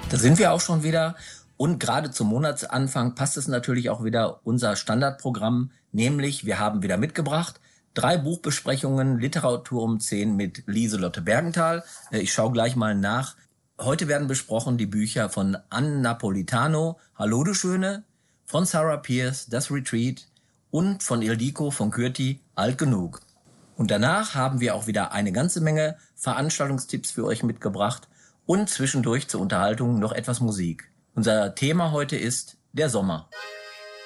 Da sind wir auch schon wieder. Und gerade zum Monatsanfang passt es natürlich auch wieder unser Standardprogramm, nämlich wir haben wieder mitgebracht 3 Buchbesprechungen Literatur um 10 mit Lieselotte Bergenthal. Ich schaue gleich mal nach. Heute werden besprochen die Bücher von Ann Napolitano, Hallo du Schöne, von Sarah Pearse, Das Retreat und von Ildiko von Kürti, Alt genug. Und danach haben wir auch wieder eine ganze Menge Veranstaltungstipps für euch mitgebracht und zwischendurch zur Unterhaltung noch etwas Musik. Unser Thema heute ist der Sommer.